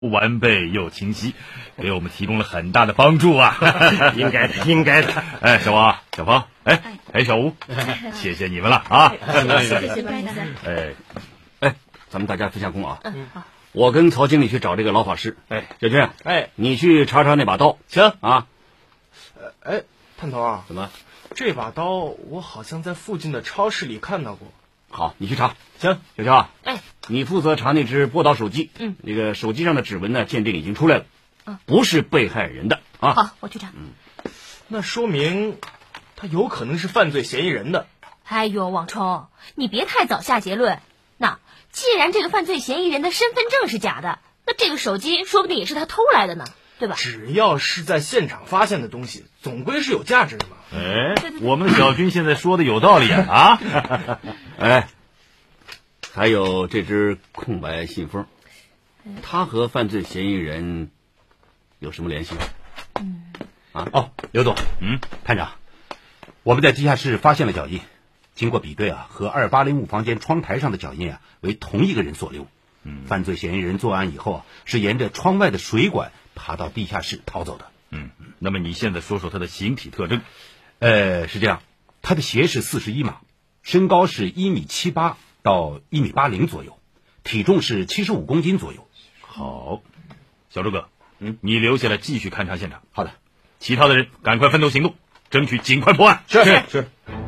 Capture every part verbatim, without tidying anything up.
完备又清晰，给我们提供了很大的帮助啊！ 应该的，应该的。 哎，小王、小芳，哎，哎，小吴，谢谢你们了啊！ 谢谢班长。 哎，哎，咱们大家分下工啊。嗯，好。我跟曹经理去找这个老法师。哎，小军， 哎， 你去查查那把刀。 行啊。 呃，哎，探头啊， 怎么？ 这把刀我好像在附近的超市里看到过。 好，你去查。 行， 小乔啊， 哎， 你负责查那只波导手机。 嗯， 那个手机上的指纹呢，鉴定已经出来了， 嗯， 不是被害人的啊。 好，我去查。 嗯， 那说明他有可能是犯罪嫌疑人的。 哎呦，王冲，你别太早下结论。那既然这个犯罪嫌疑人的身份证是假的，那这个手机说不定也是他偷来的呢，对吧？ 只要是在现场发现的东西，总归是有价值的嘛。 哎，我们的小军现在说的有道理啊！啊， 哎，还有这只空白信封，他和犯罪嫌疑人有什么联系吗？ 嗯， 啊，哦，刘总， 嗯， 探长，我们在地下室发现了脚印，经过比对啊，和二八零五房间窗台上的脚印啊为同一个人所留。嗯，犯罪嫌疑人作案以后啊，是沿着窗外的水管爬到地下室逃走的。 嗯，那么你现在说说他的形体特征。 呃，是这样，他的鞋是四十一码，身高是一米七八到一米八零左右，体重是七十五公斤左右。 好，小周哥，嗯，你留下来继续勘察现场。 好的， 其他的人赶快奋斗行动，争取尽快破案。 是是是。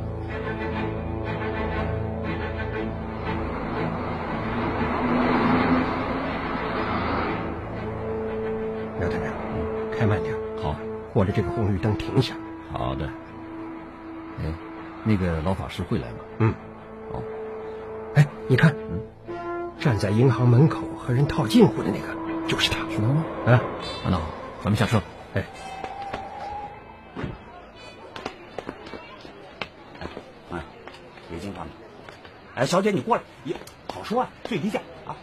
廖探长，开慢点。 好， 过了这个红绿灯停下。 好的。哎，那个老法师会来吗？ 嗯， 好。 哎，你看，嗯，站在银行门口和人套近乎的那个，就是他。 是他吗？ 啊， 那好，咱们下车。 哎， 哎，别惊慌。哎，小姐你过来，也好说啊，最低价啊。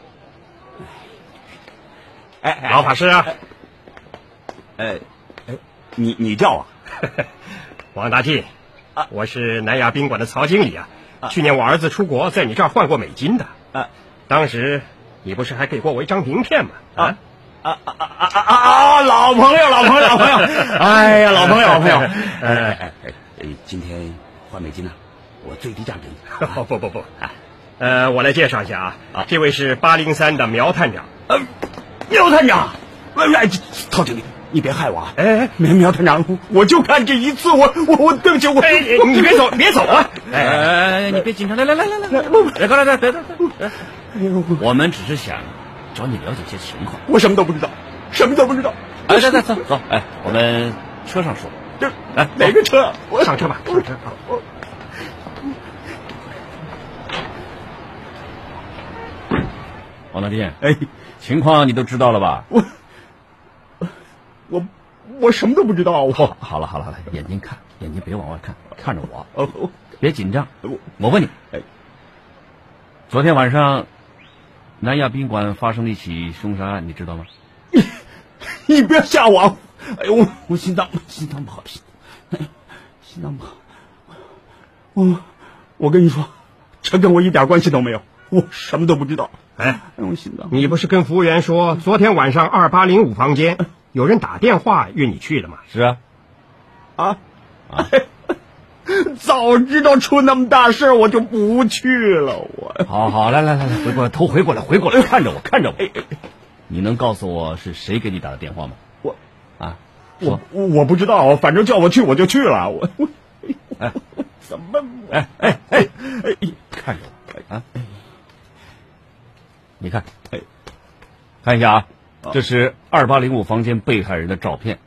哎哎， 老法师啊， 哎哎，你你叫啊？ 王大进。啊，我是南亚宾馆的曹经理啊。啊去年我儿子出国，在你这儿换过美金的。 啊， 当时你不是还给过我一张名片吗？ 啊啊啊啊啊啊啊！老朋友，老朋友，老朋友！哎呀，老朋友，老朋友！哎哎哎哎，今天换美金呢，我最低价给你。 不不不不，呃，我来介绍一下啊，啊，这位是八零三的苗探长。 呃，苗探长，哎，陶经理。你别害我啊！ 哎， 苗苗探长，我就看这一次，我我我对不起我。 哎，你别走，别走啊！ 哎哎，你别紧张，来来来来来来，来过来来来来。我们只是想找你了解些情况。 我什么都不知道，什么都不知道。 哎，走走走走，哎，我们车上说。 这哎，哪个车？ 我上车吧，上车。 王大进，哎，情况你都知道了吧？ 我。我我什么都不知道，我好了好了好了，眼睛看，眼睛别往外看，看着我，哦，别紧张。我我问你，哎，昨天晚上南亚宾馆发生了一起凶杀案，你知道吗？ 你你别吓我！哎呦，我我心脏心脏不好，心心脏不好。我我跟你说，这跟我一点关系都没有，我什么都不知道。 哎， 我心脏， 你不是跟服务员说昨天晚上二八零五房间？有人打电话约你去了吗？ 是啊， 啊啊！早知道出那么大事，我就不去了。我好好来来来来，回过来，头回过来，回过来，看着我，看着我。你能告诉我是谁给你打的电话吗？ 我啊， 我我不知道，反正叫我去我就去了。我我哎， 怎么？ 哎哎哎哎，看着我啊！你看，哎，看一下啊。这是二八零五房间被害人的照片，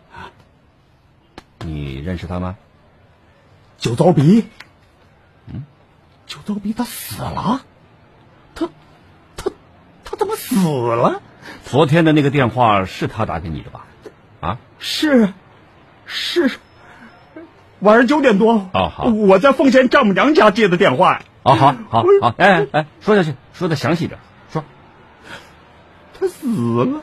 你认识他吗？ 酒糟鼻，嗯，酒糟鼻他死了，他他他怎么死了？ 昨天的那个电话是他打给你的吧？啊， 是是，晚上九点多啊，好， 我在奉贤丈母娘家接的电话。 啊，好好好，哎哎，说下去，说的详细点，说。 他死了，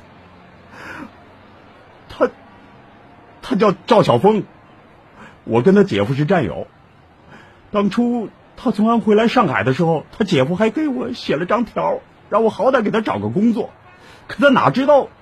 他他叫赵晓峰，我跟他姐夫是战友。当初他从安回来上海的时候，他姐夫还给我写了张条，让我好歹给他找个工作。 可他哪知道